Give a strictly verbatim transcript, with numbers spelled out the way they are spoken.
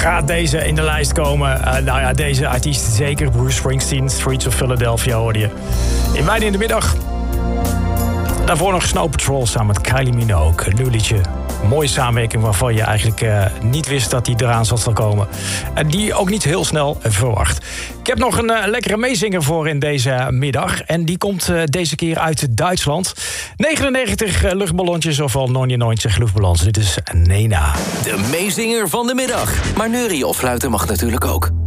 Gaat deze in de lijst komen? Uh, nou ja, deze artiest zeker. Bruce Springsteen, Streets of Philadelphia hoorde je. In Wijn in de Middag. Daarvoor nog Snow Patrol samen met Kylie Minogue. Een nieuw liedje. Mooie samenwerking waarvan je eigenlijk uh, niet wist dat die eraan zat te komen. En die ook niet heel snel verwacht. Ik heb nog een uh, lekkere meezinger voor in deze middag. En die komt uh, deze keer uit Duitsland. negenennegentig uh, luchtballontjes, ofwel negenennegentig luchtballons. Dit is Nena. De meezinger van de middag. Maar neurien of fluiten mag natuurlijk ook.